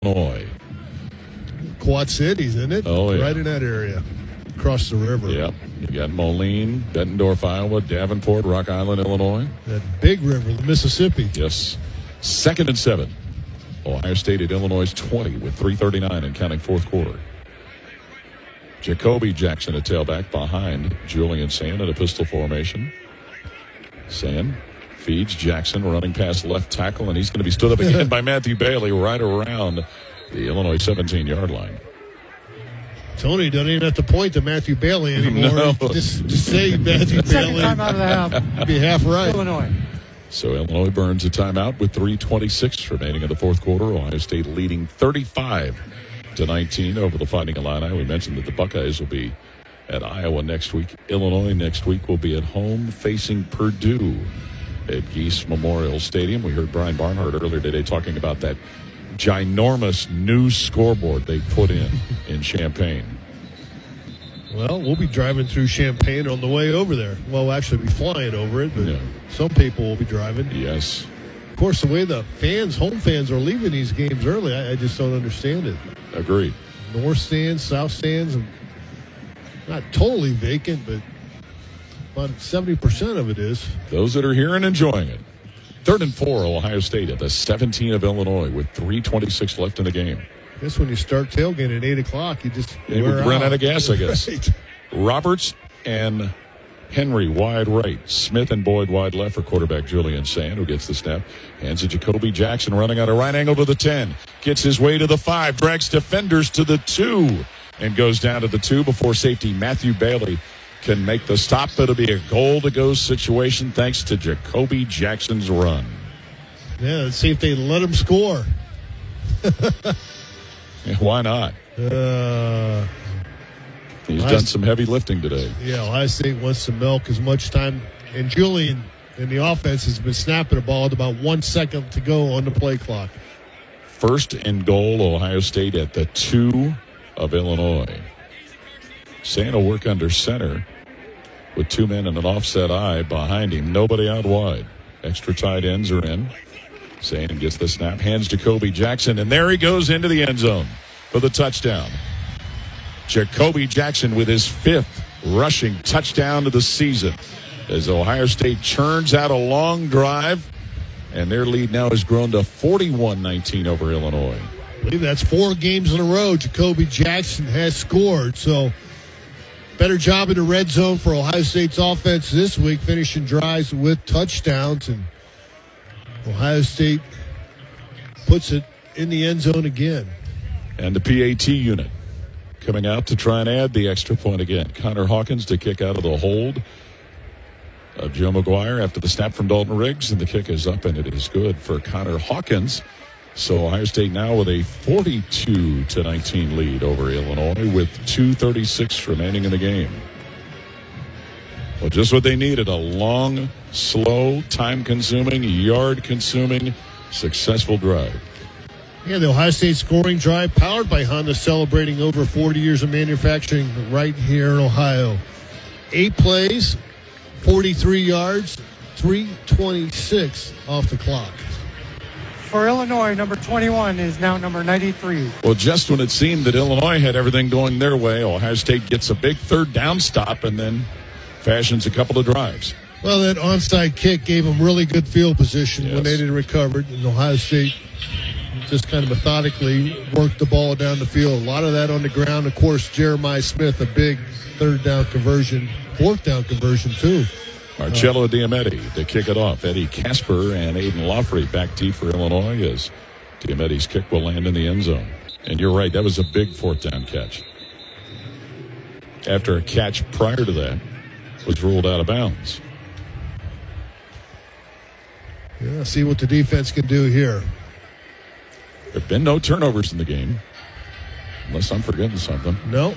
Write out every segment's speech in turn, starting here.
Illinois. Quad Cities, isn't it? Oh, yeah. Right in that area, across the river. Yep. You got Moline, Bettendorf, Iowa, Davenport, Rock Island, Illinois. That big river, the Mississippi. Yes. 2nd and 7. Ohio State at Illinois' 20 with 3:39 and counting fourth quarter. Jacoby Jackson, a tailback behind Julian Sand in a pistol formation. Sand feeds Jackson running past left tackle, and he's going to be stood up again by Matthew Bailey right around the Illinois 17-yard line. Tony doesn't even have to point to Matthew Bailey anymore. No. Just say Matthew Second Bailey. time out of the half. Be half right. Illinois. So Illinois burns a timeout with 3:26 remaining in the fourth quarter. Ohio State leading 35-19 over the Fighting Illini. We mentioned that the Buckeyes will be at Iowa next week. Illinois next week will be at home facing Purdue at Geese Memorial Stadium. We heard Brian Barnhart earlier today talking about that ginormous new scoreboard they put in Champaign. Well, we'll be driving through Champaign on the way over there. Well, we'll actually be flying over it, but Yeah. some people will be driving. Yes. Of course, the way the home fans are leaving these games early, I just don't understand it. Agreed. North stands, south stands, and not totally vacant, but about 70% of it is. Those that are here and enjoying it. 3rd and 4, Ohio State at the 17 of Illinois with 3:26 left in the game. I guess when you start tailgating at 8 o'clock, you just They would run out of gas, I guess. Right. Roberts and Henry wide right. Smith and Boyd wide left for quarterback Julian Sand, who gets the snap. Hands to Jacoby Jackson running out a right angle to the 10. Gets his way to the 5. Drags defenders to the 2. And goes down to the 2 before safety Matthew Bailey can make the stop. It'll be a goal-to-go situation thanks to Jacoby Jackson's run. Yeah, let's see if they let him score. Yeah, why not? He's done some heavy lifting today. Yeah, Ohio State wants to milk as much time. And Julian in the offense has been snapping the ball at about 1 second to go on the play clock. 1st and goal, Ohio State at the 2 of Illinois. Sand will work under center with 2 men and an offset eye behind him. Nobody out wide. Extra tight ends are in. Sand gets the snap, hands Jacoby Jackson, and there he goes into the end zone for the touchdown. Jacoby Jackson with his 5th rushing touchdown of the season as Ohio State churns out a long drive, and their lead now has grown to 41-19 over Illinois. I believe that's 4 games in a row Jacoby Jackson has scored. So better job in the red zone for Ohio State's offense this week, finishing drives with touchdowns. And Ohio State puts it in the end zone again. And the PAT unit coming out to try and add the extra point again. Connor Hawkins to kick out of the hold of Joe McGuire after the snap from Dalton Riggs, and the kick is up, and it is good for Connor Hawkins. So Ohio State now with a 42-19 lead over Illinois with 2:36 remaining in the game. Well, just what they needed, a long, slow, time-consuming, yard-consuming, successful drive. Yeah, the Ohio State scoring drive powered by Honda, celebrating over 40 years of manufacturing right here in Ohio. 8 plays, 43 yards, 3:26 off the clock. For Illinois, number 21 is now number 93. Well, just when it seemed that Illinois had everything going their way, Ohio State gets a big 3rd down stop and then fashions a couple of drives. Well, that onside kick gave them really good field position when they didn't recover, and Ohio State just kind of methodically worked the ball down the field. A lot of that on the ground. Of course, Jeremiah Smith, a big 3rd down conversion, 4th down conversion, too. Marcello Diametti to kick it off. Eddie Casper and Aiden Lawfrey back deep for Illinois as Diametti's kick will land in the end zone. And you're right, that was a big 4th down catch. After a catch prior to that was ruled out of bounds. Yeah, see what the defense can do here. There have been no turnovers in the game, unless I'm forgetting something. No.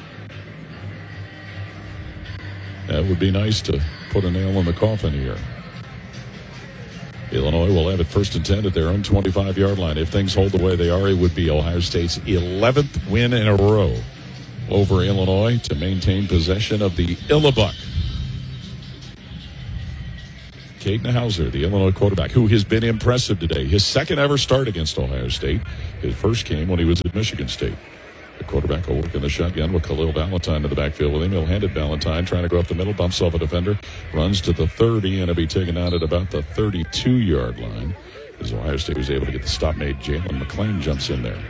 That would be nice to put a nail in the coffin here. Illinois will have it 1st and 10 at their own 25-yard line. If things hold the way they are, it would be Ohio State's 11th win in a row over Illinois to maintain possession of the Illabuck. Caden Hauser, the Illinois quarterback, who has been impressive today. His second ever start against Ohio State. His first came when he was at Michigan State. The quarterback will work in the shotgun with Khalil Valentine in the backfield with him. He'll hand it Valentine, trying to go up the middle, bumps off a defender, runs to the 30, and it'll be taken out at about the 32-yard line. As Ohio State was able to get the stop made, Jalen McClain jumps in there,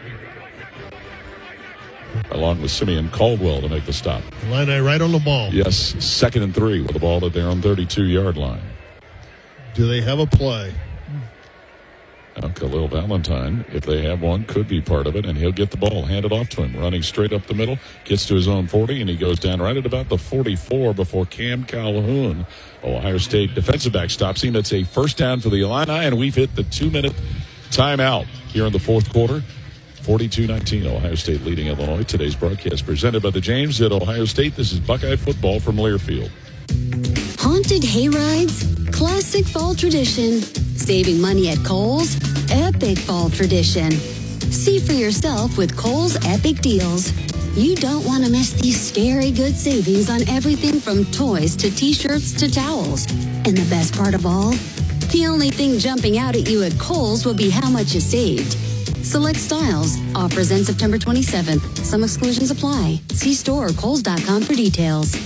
along with Simeon Caldwell to make the stop. Illini right on the ball. Yes, 2nd and 3 with the ball at their own 32-yard line. Do they have a play? Now, Khalil Valentine, if they have one, could be part of it, and he'll get the ball handed off to him, running straight up the middle, gets to his own 40, and he goes down right at about the 44 before Cam Calhoun, Ohio State defensive back, stops him. It's a first down for the Illini, and we've hit the 2-minute timeout here in the fourth quarter. 42-19, Ohio State leading Illinois. Today's broadcast presented by the James at Ohio State. This is Buckeye football from Learfield. Haunted hay rides, classic fall tradition. Saving money at Kohl's, epic fall tradition. See for yourself with Kohl's Epic Deals. You don't want to miss these scary good savings on everything from toys to t-shirts to towels. And the best part of all? The only thing jumping out at you at Kohl's will be how much you saved. Select styles. Offers end September 27th. Some exclusions apply. See store or Kohls.com for details.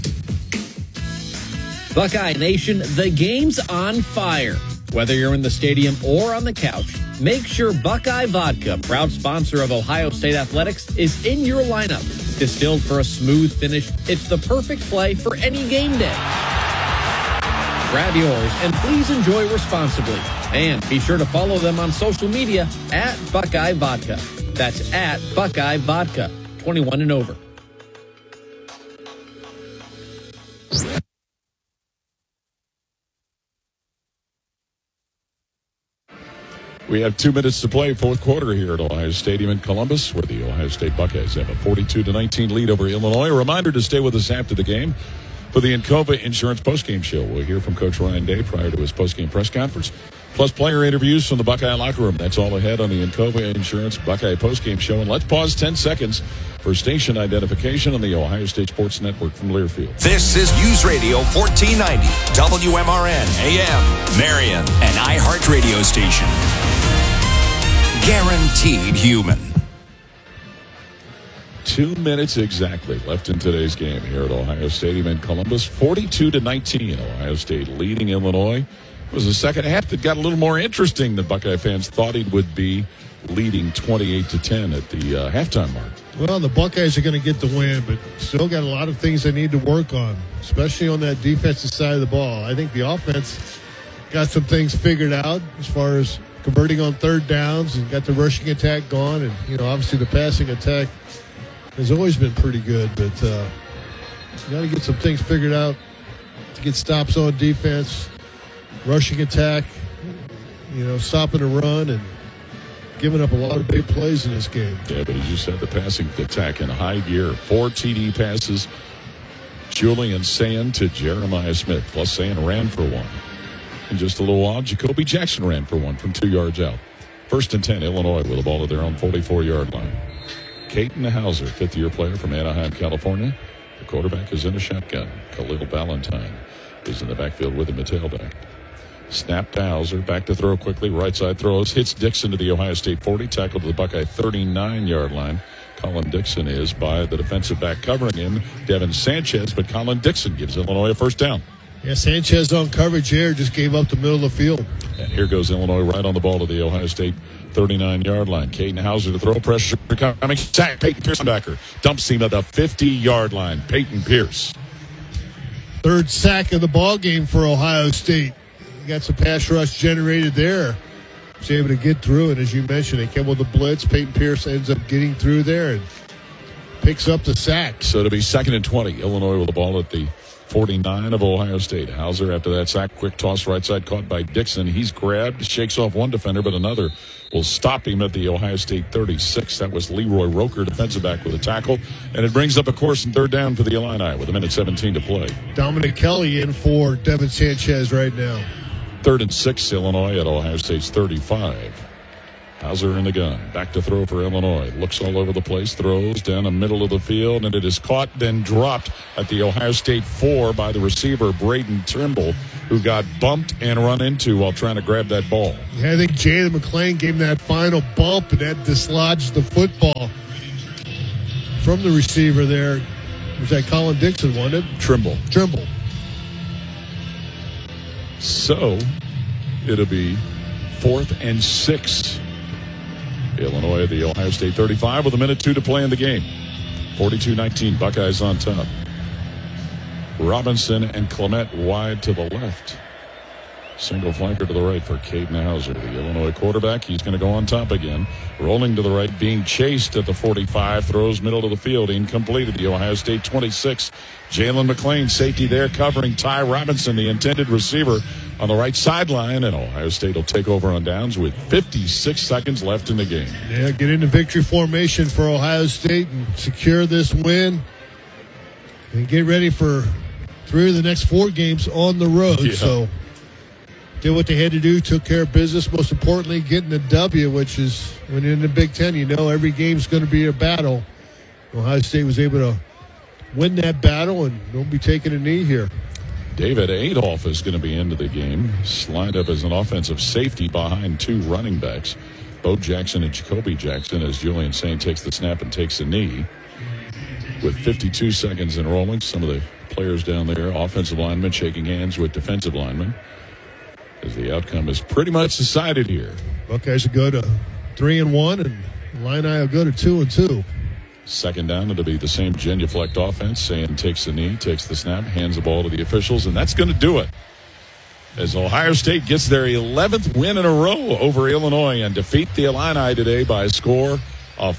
Buckeye Nation, the game's on fire. Whether you're in the stadium or on the couch, make sure Buckeye Vodka, proud sponsor of Ohio State Athletics, is in your lineup. Distilled for a smooth finish, it's the perfect play for any game day. Grab yours and please enjoy responsibly. And be sure to follow them on social media at Buckeye Vodka. That's at Buckeye Vodka, 21 and over. We have 2 minutes to play, fourth quarter here at Ohio Stadium in Columbus, where the Ohio State Buckeyes have a 42-19 lead over Illinois. A reminder to stay with us after the game for the Encova Insurance postgame show. We'll hear from Coach Ryan Day prior to his postgame press conference, plus player interviews from the Buckeye locker room. That's all ahead on the Encova Insurance Buckeye postgame show. And let's pause 10 seconds for station identification on the Ohio State Sports Network from Learfield. This is News Radio 1490, WMRN, AM, Marion, an iHeart radio station. Guaranteed human. 2 minutes exactly left in today's game here at Ohio Stadium in Columbus. 42-19, Ohio State leading Illinois. It was the second half that got a little more interesting than Buckeye fans thought it would be, leading 28-10 at the halftime mark. Well, the Buckeyes are going to get the win, but still got a lot of things they need to work on, especially on that defensive side of the ball. I think the offense got some things figured out as far as converting on third downs and got the rushing attack gone. And, you know, obviously the passing attack has always been pretty good, but you got to get some things figured out to get stops on defense, rushing attack, you know, stopping the run and giving up a lot of big plays in this game. Yeah, but as you said, the passing attack in high gear. 4 TD passes. Julian Sayin to Jeremiah Smith. Plus Sayin ran for one. In just a little while, Jacoby Jackson ran for one from 2 yards out. 1st and 10, Illinois with the ball at their own 44-yard line. Caden Hauser, fifth-year player from Anaheim, California. The quarterback is in a shotgun. Khalil Valentine is in the backfield with him, a tailback. Snap to Hauser, back to throw quickly. Right side throws, hits Dixon to the Ohio State 40, tackled to the Buckeye 39-yard line. Colin Dixon is by the defensive back covering him, Devin Sanchez, but Colin Dixon gives Illinois a first down. Yeah, Sanchez on coverage here, just gave up the middle of the field. And here goes Illinois right on the ball to the Ohio State 39-yard line. Caden Hauser to throw, pressure coming, sack, Peyton Pierce backer. Dumps him at the 50-yard line, Peyton Pierce. Third sack of the ball game for Ohio State. Got some pass rush generated there. Was able to get through, and as you mentioned, they came with a blitz. Peyton Pierce ends up getting through there and picks up the sack. So to be 2nd and 20, Illinois with the ball at the 49 of Ohio State. Hauser after that sack, quick toss right side caught by Dixon. He's grabbed, shakes off one defender, but another will stop him at the Ohio State 36. That was Leroy Roker, defensive back, with a tackle. And it brings up a course and third down for the Illini with 1:17 to play. Dominic Kelly in for Devin Sanchez right now. 3rd and 6, Illinois at Ohio State's 35. Hauser in the gun. Back to throw for Illinois. Looks all over the place. Throws down the middle of the field, and it is caught, then dropped at the Ohio State 4 by the receiver, Braden Trimble, who got bumped and run into while trying to grab that ball. Yeah, I think Jalen McClain gave him that final bump, and that dislodged the football from the receiver there. Was that Colin Dixon, wasn't it? Trimble. So it'll be 4th and 6. Illinois at the Ohio State 35 with 1:02 to play in the game. 42-19, Buckeyes on top. Robinson and Clement wide to the left. Single flanker to the right for Caden Hauser, the Illinois quarterback. He's going to go on top again. Rolling to the right, being chased at the 45. Throws middle of the field, incomplete at the Ohio State 26. Jalen McClain, safety there, covering Ty Robinson, the intended receiver, on the right sideline. And Ohio State will take over on downs with 56 seconds left in the game. Yeah, get into victory formation for Ohio State and secure this win. And get ready for 3 of the next 4 games on the road. Yeah. So did what they had to do, took care of business. Most importantly, getting the W, which is when you're in the Big Ten, you know every game's going to be a battle. Ohio State was able to win that battle and don't be taking a knee here. David Adolph is going to be into the game. Lined up as an offensive safety behind 2 running backs, Bo Jackson and Jacoby Jackson, as Julian Saint takes the snap and takes a knee. With 52 seconds in rolling, some of the players down there, offensive linemen shaking hands with defensive linemen, as the outcome is pretty much decided here. Buckeyes will go to 3-1, and Illini will go to 2-2. Second down, it'll be the same genuflect offense. Saint takes the knee, takes the snap, hands the ball to the officials, and that's going to do it. As Ohio State gets their 11th win in a row over Illinois and defeat the Illini today by a score of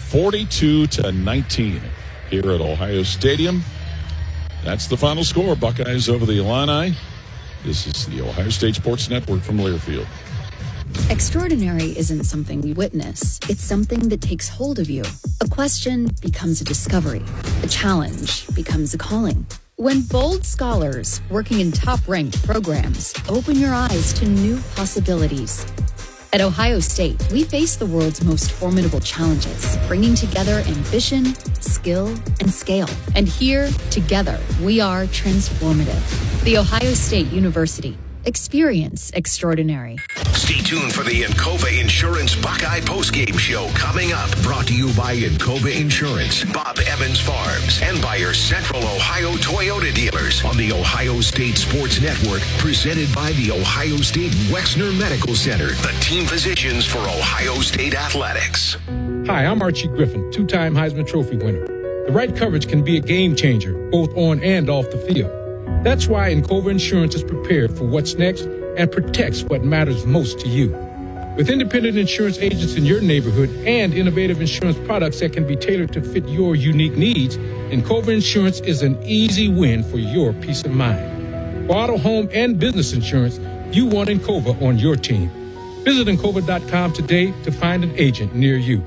42-19 here at Ohio Stadium. That's the final score. Buckeyes over the Illini. This is the Ohio State Sports Network from Learfield. Extraordinary isn't something you witness. It's something that takes hold of you. A question becomes a discovery. A challenge becomes a calling. When bold scholars working in top-ranked programs open your eyes to new possibilities. At Ohio State, we face the world's most formidable challenges, bringing together ambition, skill, and scale. And here, together, we are transformative. The Ohio State University. Experience extraordinary. Stay tuned for the Encova Insurance Buckeye postgame show coming up. Brought to you by Encova Insurance, Bob Evans Farms, and by your Central Ohio Toyota dealers on the Ohio State Sports Network, presented by the Ohio State Wexner Medical Center, the team physicians for Ohio State Athletics. Hi, I'm Archie Griffin, 2-time Heisman Trophy winner. The right coverage can be a game changer, both on and off the field. That's why Encova Insurance is prepared for what's next and protects what matters most to you. With independent insurance agents in your neighborhood and innovative insurance products that can be tailored to fit your unique needs, Encova Insurance is an easy win for your peace of mind. For auto, home, and business insurance, you want Encova on your team. Visit Encova.com today to find an agent near you.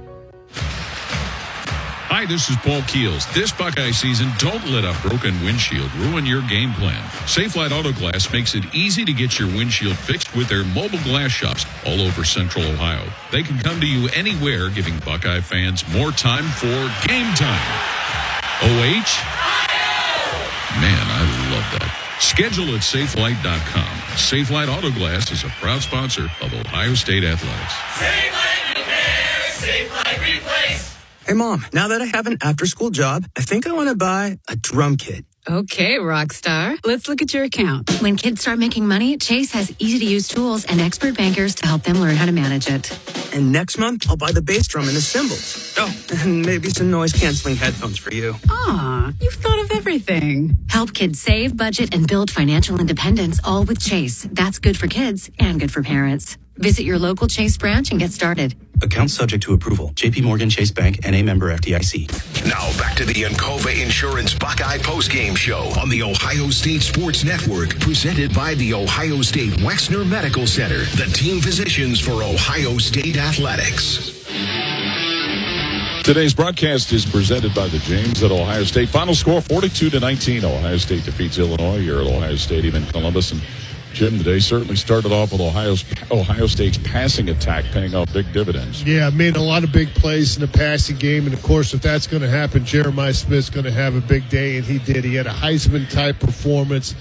Hi, this is Paul Keels. This Buckeye season, don't let a broken windshield ruin your game plan. Safelite Auto Glass makes it easy to get your windshield fixed with their mobile glass shops all over Central Ohio. They can come to you anywhere, giving Buckeye fans more time for game time. OH? Man, I love that. Schedule at Safelite.com. Safelite Auto Glass is a proud sponsor of Ohio State Athletics. Safelite Repair, Safelite Replace. Hey, Mom, now that I have an after-school job, I think I want to buy a drum kit. Okay, Rockstar. Let's look at your account. When kids start making money, Chase has easy-to-use tools and expert bankers to help them learn how to manage it. And next month, I'll buy the bass drum and the cymbals. Oh, and maybe some noise-canceling headphones for you. Aw, you've thought of everything. Help kids save, budget, and build financial independence, all with Chase. That's good for kids and good for parents. Visit your local Chase branch and get started. Account subject to approval. J.P. Morgan Chase Bank, N.A. member FDIC. Now back to the Encova Insurance Buckeye postgame show on the Ohio State Sports Network, presented by the Ohio State Wexner Medical Center, the team physicians for Ohio State Athletics. Today's broadcast is presented by the James at Ohio State. Final score 42-19. Ohio State defeats Illinois here at Ohio Stadium in Columbus. And Jim, the day certainly started off with Ohio State's passing attack paying off big dividends. Yeah, made a lot of big plays in the passing game. And, of course, if that's going to happen, Jeremiah Smith's going to have a big day, and he did. He had a Heisman-type performance.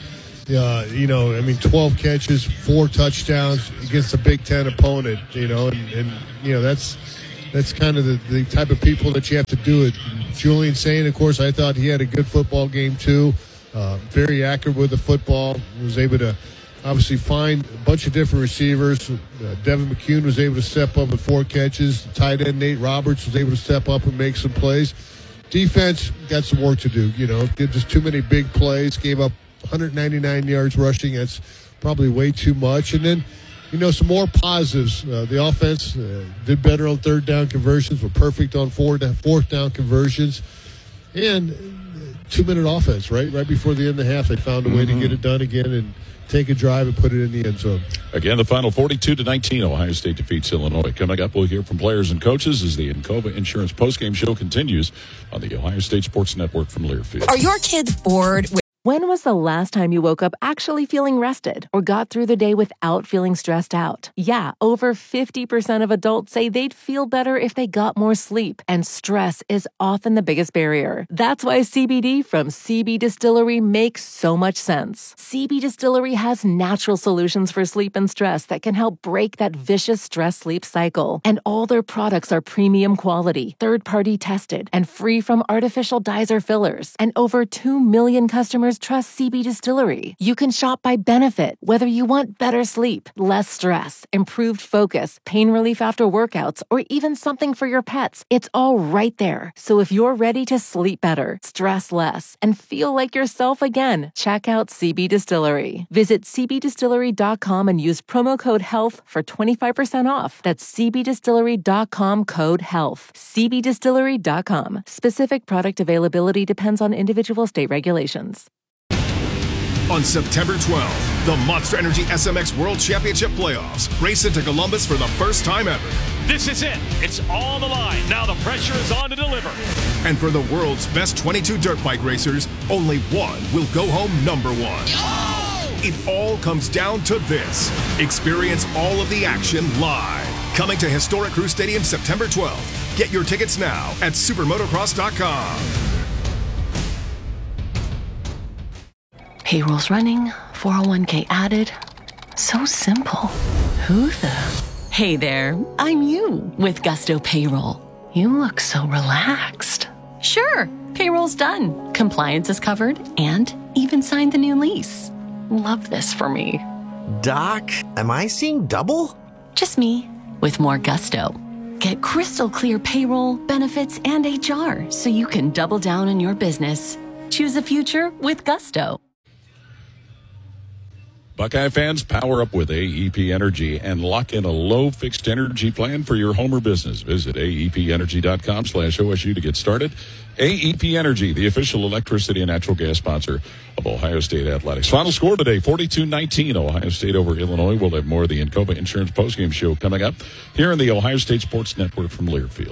12 catches, 4 touchdowns against a Big Ten opponent, and that's kind of the type of people that you have to do it. Julian Sain, of course, I thought he had a good football game too. Very accurate with the football. Was able to obviously find a bunch of different receivers. Devin McCune was able to step up with 4 catches. The tight end Nate Roberts was able to step up and make some plays. Defense got some work to do. Did just too many big plays. Gave up 199 yards rushing. That's probably way too much. And then, some more positives. The offense did better on 3rd down conversions. Were perfect on 4th down conversions. And 2-minute offense, right? Right before the end of the half, they found a way to get it done again and take a drive and put it in the end zone. Again, the final 42-19, Ohio State defeats Illinois. Coming up, we'll hear from players and coaches as the Encova Insurance postgame show continues on the Ohio State Sports Network from Learfield. Are your kids bored? When was the last time you woke up actually feeling rested or got through the day without feeling stressed out? Yeah, over 50% of adults say they'd feel better if they got more sleep, and stress is often the biggest barrier. That's why CBD from CB Distillery makes so much sense. CB Distillery has natural solutions for sleep and stress that can help break that vicious stress-sleep cycle. And all their products are premium quality, third-party tested, and free from artificial dyes or fillers. And over 2 million customers trust CB Distillery. You can shop by benefit, whether you want better sleep, less stress, improved focus, pain relief after workouts, or even something for your pets. It's all right there. So if you're ready to sleep better, stress less, and feel like yourself again, check out CB Distillery. Visit cbdistillery.com and use promo code HEALTH for 25% off. That's cbdistillery.com, code HEALTH. cbdistillery.com. Specific product availability depends on individual state regulations. On September 12th, the Monster Energy SMX World Championship Playoffs race into Columbus for the first time ever. This is it. It's on the line. Now the pressure is on to deliver. And for the world's best 22 dirt bike racers, only one will go home number 1. Oh! It all comes down to this. Experience all of the action live. Coming to Historic Crew Stadium September 12th. Get your tickets now at supermotocross.com. Payroll's running, 401k added. So simple. Who the? Hey there, I'm you with Gusto Payroll. You look so relaxed. Sure, payroll's done. Compliance is covered and even signed the new lease. Love this for me. Doc, am I seeing double? Just me with more gusto. Get crystal clear payroll, benefits, and HR so you can double down on your business. Choose a future with Gusto. Buckeye fans, power up with AEP Energy and lock in a low fixed energy plan for your home or business. Visit aepenergy.com/OSU to get started. AEP Energy, the official electricity and natural gas sponsor of Ohio State Athletics. Final score today, 42-19, Ohio State over Illinois. We'll have more of the Encova Insurance postgame show coming up here on the Ohio State Sports Network from Learfield.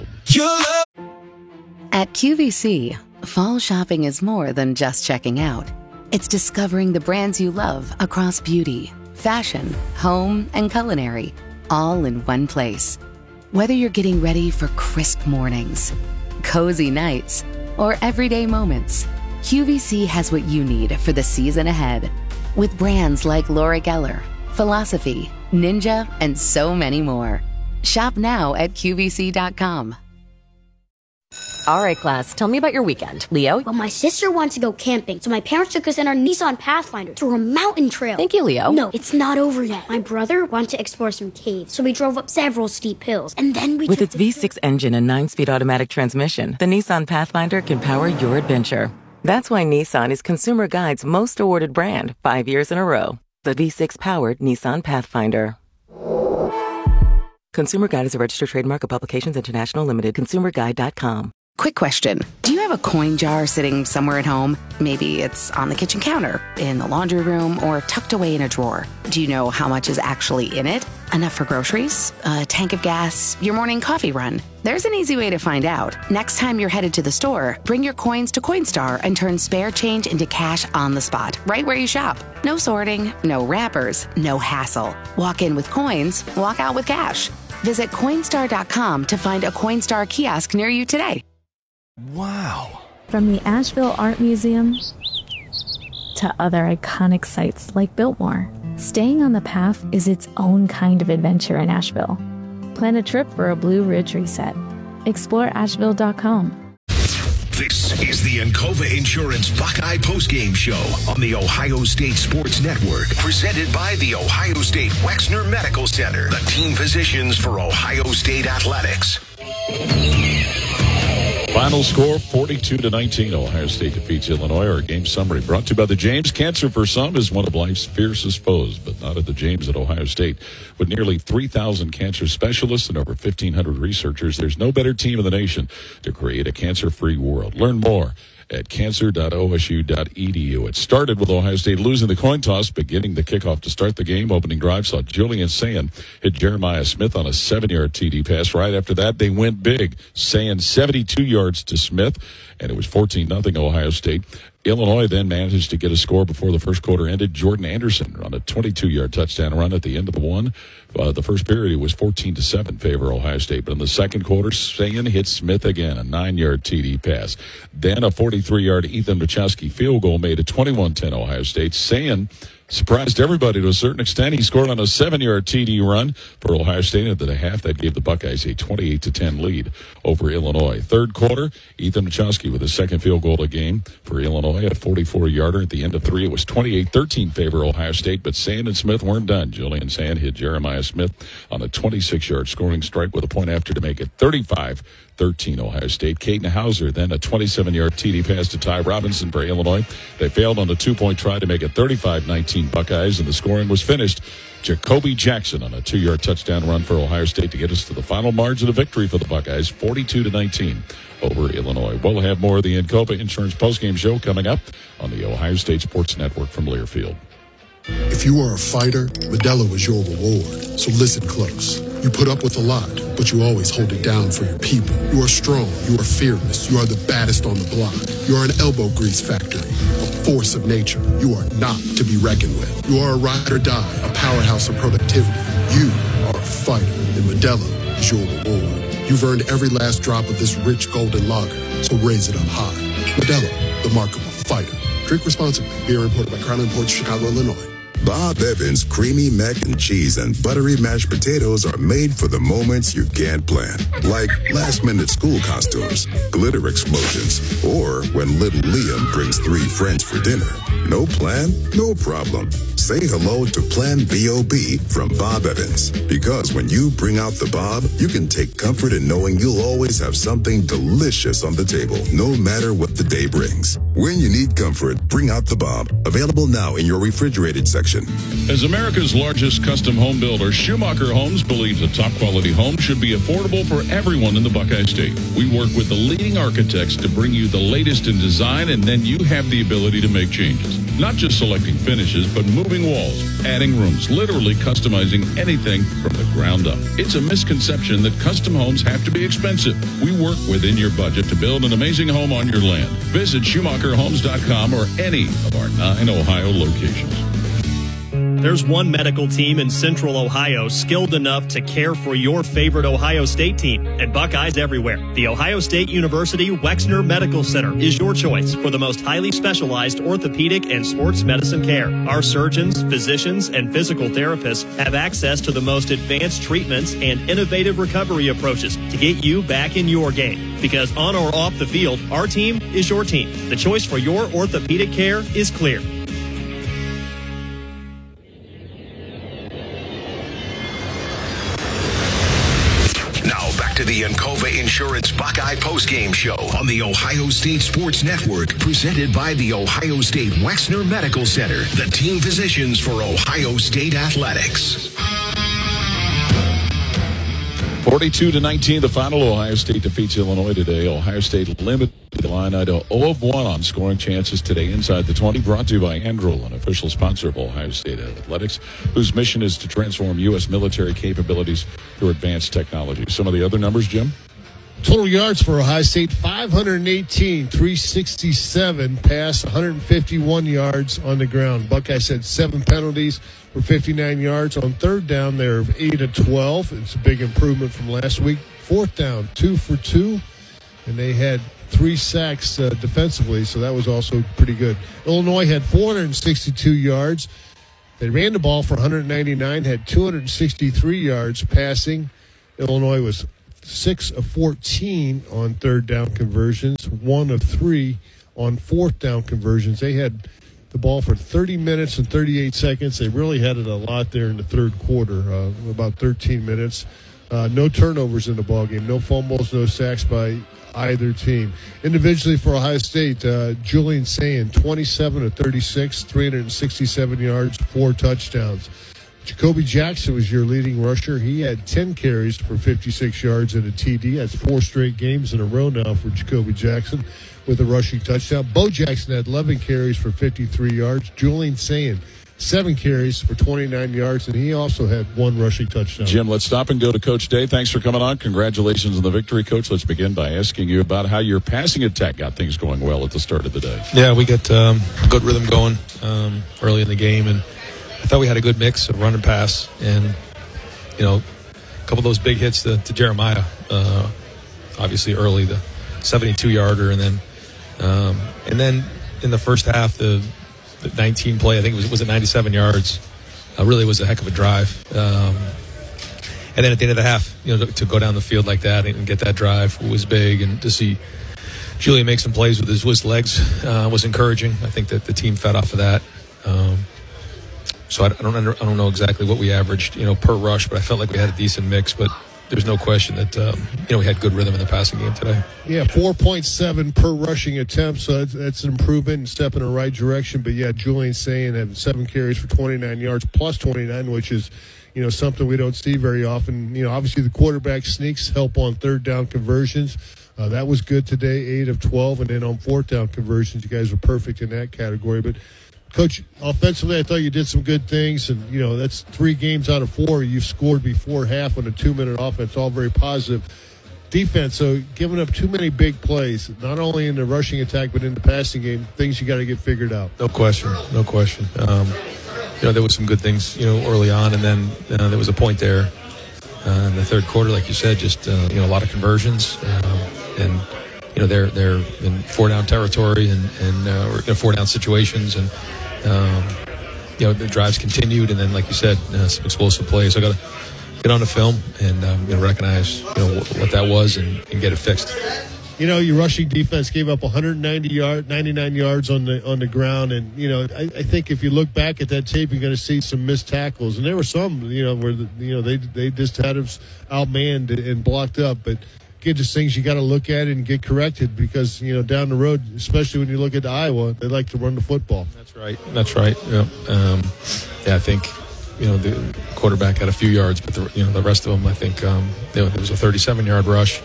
At QVC, fall shopping is more than just checking out. It's discovering the brands you love across beauty, fashion, home, and culinary, all in one place. Whether you're getting ready for crisp mornings, cozy nights, or everyday moments, QVC has what you need for the season ahead. With brands like Laura Geller, Philosophy, Ninja, and so many more. Shop now at QVC.com. All right, class, tell me about your weekend. Leo? Well, my sister wants to go camping, so my parents took us in our Nissan Pathfinder to a mountain trail. Thank you, Leo. No, it's not over yet. My brother wanted to explore some caves, so we drove up several steep hills, and then we With its V6 engine and 9-speed automatic transmission, the Nissan Pathfinder can power your adventure. That's why Nissan is Consumer Guide's most awarded brand 5 years in a row. The V6-powered Nissan Pathfinder. Consumer Guide is a registered trademark of Publications International Limited. ConsumerGuide.com. Quick question. Do you have a coin jar sitting somewhere at home? Maybe it's on the kitchen counter, in the laundry room, or tucked away in a drawer. Do you know how much is actually in it? Enough for groceries, a tank of gas, your morning coffee run? There's an easy way to find out. Next time you're headed to the store, bring your coins to Coinstar and turn spare change into cash on the spot, right where you shop. No sorting, no wrappers, no hassle. Walk in with coins, walk out with cash. Visit Coinstar.com to find a Coinstar kiosk near you today. Wow. From the Asheville Art Museum to other iconic sites like Biltmore, staying on the path is its own kind of adventure in Asheville. Plan a trip for a Blue Ridge reset. Explore Asheville.com. This is the Encova Insurance Buckeye Postgame Show on the Ohio State Sports Network, presented by the Ohio State Wexner Medical Center, the team physicians for Ohio State Athletics. Final score, 42-19. Ohio State defeats Illinois. Our game summary brought to you by the James. Cancer for some is one of life's fiercest foes, but not at the James at Ohio State. With nearly 3,000 cancer specialists and over 1,500 researchers, there's no better team in the nation to create a cancer-free world. Learn more at cancer.osu.edu. It started with Ohio State losing the coin toss, but getting the kickoff to start the game. Opening drive saw Julian Sayin hit Jeremiah Smith on a 7-yard TD pass. Right after that, they went big. Sayin 72 yards to Smith, and it was 14-0 Ohio State. Illinois then managed to get a score before the first quarter ended. Jordan Anderson on a 22-yard touchdown run at the end of the first period. It was 14-7 favor Ohio State. But in the second quarter, Sayin hit Smith again, a 9-yard TD pass. Then a 43-yard Ethan Machowski field goal made it 21-10 Ohio State. Sayin surprised everybody to a certain extent. He scored on a 7-yard TD run for Ohio State at the half. That gave the Buckeyes a 28-10 lead over Illinois. Third quarter, Ethan Machowski with his second field goal of the game for Illinois, a 44-yarder at the end of three. It was 28-13 favor Ohio State, but Sayin and Smith weren't done. Julian Sayin hit Jeremiah Smith on a 26-yard scoring strike with a point after to make it 35-13 Ohio State. Caden Hauser then a 27-yard TD pass to Ty Robinson for Illinois. They failed on a 2-point try to make it 35-19 Buckeyes, and the scoring was finished. Jacoby Jackson on a 2-yard touchdown run for Ohio State to get us to the final margin of victory for the Buckeyes, 42-19 over Illinois. We'll have more of the Encova Insurance postgame show coming up on the Ohio State Sports Network from Learfield. If you are a fighter, Modelo is your reward. So listen close. You put up with a lot, but you always hold it down for your people. You are strong. You are fearless. You are the baddest on the block. You are an elbow grease factory, a force of nature. You are not to be reckoned with. You are a ride or die, a powerhouse of productivity. You are a fighter, and Modelo is your reward. You've earned every last drop of this rich golden lager, so raise it up high. Modelo, the mark of a fighter. Drink responsibly. Beer imported by Crown Imports, Chicago, Illinois. Bob Evans creamy mac and cheese and buttery mashed potatoes are made for the moments you can't plan. Like last-minute school costumes, glitter explosions, or when little Liam brings 3 friends for dinner. No plan? No problem. Say hello to Plan B.O.B. from Bob Evans. Because when you bring out the Bob, you can take comfort in knowing you'll always have something delicious on the table, no matter what the day brings. When you need comfort, bring out the Bob. Available now in your refrigerated section. As America's largest custom home builder, Schumacher Homes believes a top-quality home should be affordable for everyone in the Buckeye State. We work with the leading architects to bring you the latest in design, and then you have the ability to make changes. Not just selecting finishes, but moving walls, adding rooms, literally customizing anything from the ground up. It's a misconception that custom homes have to be expensive. We work within your budget to build an amazing home on your land. Visit SchumacherHomes.com or any of our 9 Ohio locations. There's one medical team in Central Ohio skilled enough to care for your favorite Ohio State team, and Buckeyes everywhere. The Ohio State University Wexner Medical Center is your choice for the most highly specialized orthopedic and sports medicine care. Our surgeons, physicians, and physical therapists have access to the most advanced treatments and innovative recovery approaches to get you back in your game. Because on or off the field, our team is your team. The choice for your orthopedic care is clear. To the Encova Insurance Buckeye postgame show on the Ohio State Sports Network, presented by the Ohio State Wexner Medical Center, the team physicians for Ohio State Athletics. 42-19, the final. Ohio State defeats Illinois today. Ohio State limited the line to 0-1 on scoring chances today inside the 20. Brought to you by Androl, an official sponsor of Ohio State Athletics, whose mission is to transform U.S. military capabilities through advanced technology. Some of the other numbers, Jim? Total yards for Ohio State, 518, 367 pass, 151 yards on the ground. Buckeyes had 7 penalties for 59 yards. On third down, they're 8 of 12. It's a big improvement from last week. Fourth down, 2 for 2, and they had 3 sacks defensively, so that was also pretty good. Illinois had 462 yards. They ran the ball for 199, had 263 yards passing. Illinois was 6 of 14 on third down conversions, 1 of 3 on fourth down conversions. They had the ball for 30 minutes and 38 seconds. They really had it a lot there in the third quarter, about 13 minutes. No turnovers in the ballgame, no fumbles, no sacks by either team. Individually for Ohio State, Julian Sayin, 27 of 36, 367 yards, 4 touchdowns. Jacoby Jackson was your leading rusher. He had 10 carries for 56 yards and a TD. That's 4 straight games in a row now for Jacoby Jackson with a rushing touchdown. Bo Jackson had 11 carries for 53 yards. Julian Sayin, 7 carries for 29 yards, and he also had 1 rushing touchdown. Jim, let's stop and go to Coach Day. Thanks for coming on. Congratulations on the victory, Coach. Let's begin by asking you about how your passing attack got things going well at the start of the day. Yeah, we got good rhythm going early in the game, and I thought we had a good mix of run and pass, and a couple of those big hits to Jeremiah, obviously early, the 72-yarder, and then in the first half, the 19 play, I think it was at 97 yards, really was a heck of a drive. And then at the end of the half, to go down the field like that and get that drive was big, and to see Julian make some plays with his legs was encouraging. I think that the team fed off of that. So I don't know exactly what we averaged, per rush, but I felt like we had a decent mix. But there's no question that we had good rhythm in the passing game today. Yeah, 4.7 per rushing attempt, so that's an improvement and step in the right direction. But yeah, Julian Sayin had 7 carries for 29 yards plus 29, which is something we don't see very often. Obviously the quarterback sneaks help on third down conversions. That was good today, 8 of 12, and then on fourth down conversions, you guys were perfect in that category. But Coach, offensively, I thought you did some good things, and, that's 3 games out of 4 you've scored before half on a 2-minute offense, all very positive. Defense, so giving up too many big plays, not only in the rushing attack but in the passing game, things you got to get figured out. No question. There was some good things, early on, and then there was a point there in the third quarter, like you said, just, a lot of conversions, and they're in 4-down territory and 4-down situations, and the drives continued, and then, like you said, some explosive plays. So I got to get on the film and recognize what that was and get it fixed. Your rushing defense gave up 99 yards on the ground, and I think if you look back at that tape, you're going to see some missed tackles, and there were some where they just had us outmanned and blocked up, but. Again, just things you got to look at and get corrected because, down the road, especially when you look at Iowa, they like to run the football. That's right. Yeah. I think, the quarterback had a few yards, but the rest of them, I think, there was a 37-yard rush,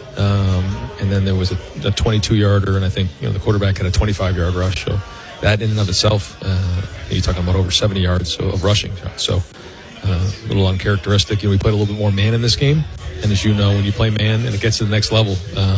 and then there was a 22-yarder, and I think, the quarterback had a 25-yard rush. So that in and of itself, you're talking about over 70 yards of rushing. So a little uncharacteristic. We played a little bit more man in this game. And as you know, when you play man and it gets to the next level,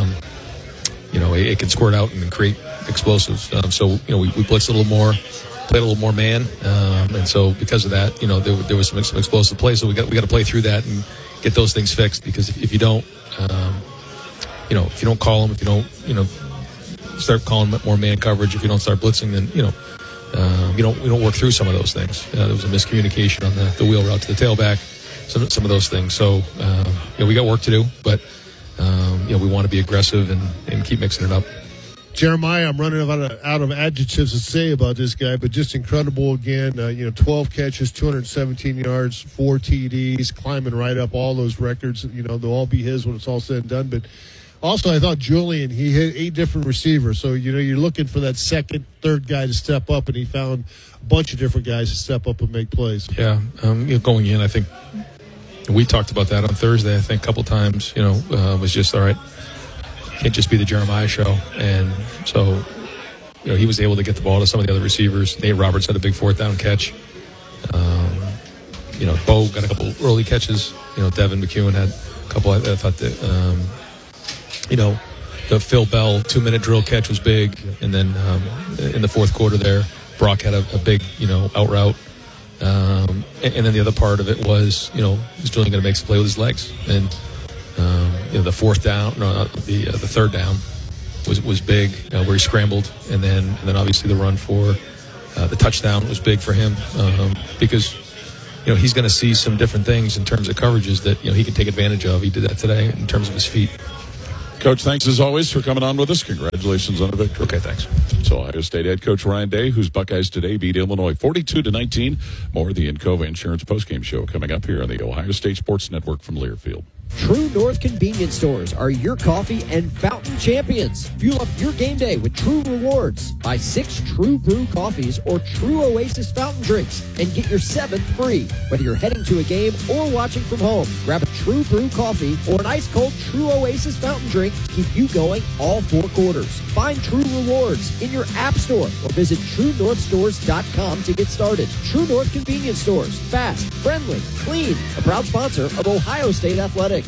it can squirt out and create explosives. So we blitzed a little more, played a little more man, and so because of that, there was some explosive plays. So we got to play through that and get those things fixed. Because if you don't, if you don't call them, if you don't, start calling more man coverage, if you don't start blitzing, then we don't work through some of those things. There was a miscommunication on the wheel route to the tailback. Some of those things. So, we got work to do, but, we want to be aggressive and keep mixing it up. Jeremiah, I'm running out of adjectives to say about this guy, but just incredible again. 12 catches, 217 yards, 4 TDs, climbing right up all those records. They'll all be his when it's all said and done. But also, I thought Julian, he hit 8 different receivers. So, you're looking for that second, third guy to step up, and he found a bunch of different guys to step up and make plays. Yeah, going in, I think, We talked about that on Thursday, I think, a couple times. Was just, all right, can't just be the Jeremiah show. And so, he was able to get the ball to some of the other receivers. Nate Roberts had a big fourth down catch. Bo got a couple early catches. Devin McEwen had a couple. I thought that, the Phil Bell 2-minute drill catch was big. And then in the fourth quarter there, Brock had a big, out route. And then the other part of it was, he's really going to make some play with his legs. And, the fourth down, the third down was big, where he scrambled. And then obviously the run for the touchdown was big for him because, he's going to see some different things in terms of coverages that, he can take advantage of. He did that today in terms of his feet. Coach, thanks as always for coming on with us. Congratulations on a victory. Okay, thanks. So Ohio State head coach Ryan Day, whose Buckeyes today beat Illinois 42-19. More of the Encova Insurance postgame show coming up here on the Ohio State Sports Network from Learfield. True North Convenience Stores are your coffee and fountain champions. Fuel up your game day with True Rewards. Buy 6 True Brew coffees or True Oasis fountain drinks and get your 7th free. Whether you're heading to a game or watching from home, grab a True Brew coffee or an ice-cold True Oasis fountain drink to keep you going all 4 quarters. Find True Rewards in your app store or visit TrueNorthStores.com to get started. True North Convenience Stores. Fast, friendly, clean. A proud sponsor of Ohio State Athletics.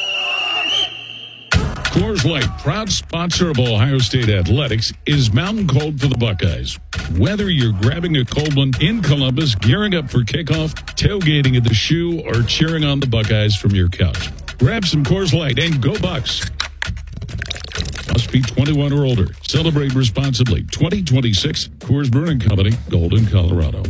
Coors Light, proud sponsor of Ohio State Athletics, is mountain cold for the Buckeyes. Whether you're grabbing a cold one in Columbus, gearing up for kickoff, tailgating at the Shoe, or cheering on the Buckeyes from your couch, grab some Coors Light and go Bucks. Must be 21 or older. Celebrate responsibly. 2026 Coors Brewing Company, Golden, Colorado.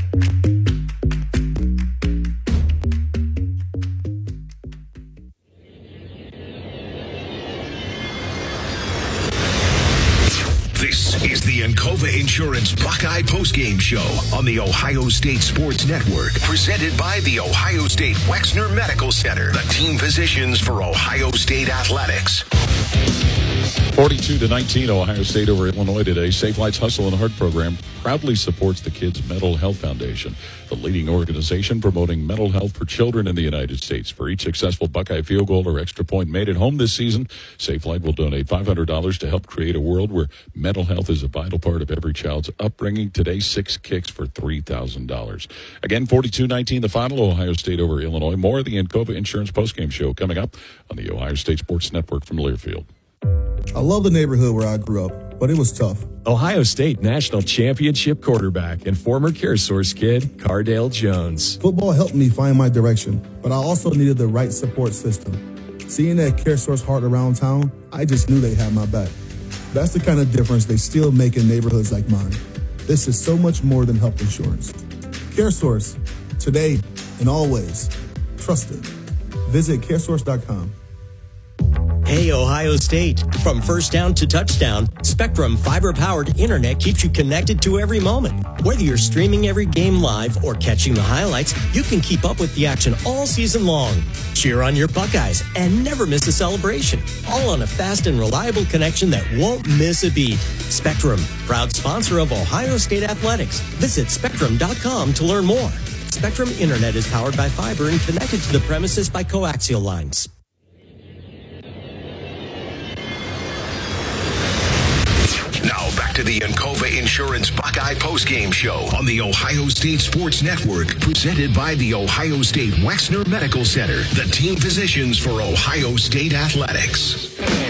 This is the Encova Insurance Buckeye Postgame Show on the Ohio State Sports Network, presented by the Ohio State Wexner Medical Center, the team physicians for Ohio State Athletics. 42-19, Ohio State over Illinois today. Safe Lights Hustle and Heart program proudly supports the Kids Mental Health Foundation, the leading organization promoting mental health for children in the United States. For each successful Buckeye field goal or extra point made at home this season, Safe Light will donate $500 to help create a world where mental health is a vital part of every child's upbringing. Today, 6 kicks for $3,000. Again, 42-19, the final, Ohio State over Illinois. More of the Encova Insurance postgame show coming up on the Ohio State Sports Network from Learfield. I love the neighborhood where I grew up, but it was tough. Ohio State National Championship quarterback and former CareSource kid, Cardale Jones. Football helped me find my direction, but I also needed the right support system. Seeing that CareSource heart around town, I just knew they had my back. That's the kind of difference they still make in neighborhoods like mine. This is so much more than health insurance. CareSource, today and always. Trust it. Visit CareSource.com. Hey, Ohio State. From first down to touchdown, Spectrum fiber-powered internet keeps you connected to every moment. Whether you're streaming every game live or catching the highlights, you can keep up with the action all season long. Cheer on your Buckeyes and never miss a celebration. All on a fast and reliable connection that won't miss a beat. Spectrum, proud sponsor of Ohio State Athletics. Visit Spectrum.com to learn more. Spectrum Internet is powered by fiber and connected to the premises by coaxial lines. Now back to the Encova Insurance Buckeye postgame show on the Ohio State Sports Network, presented by the Ohio State Wexner Medical Center, the team physicians for Ohio State Athletics.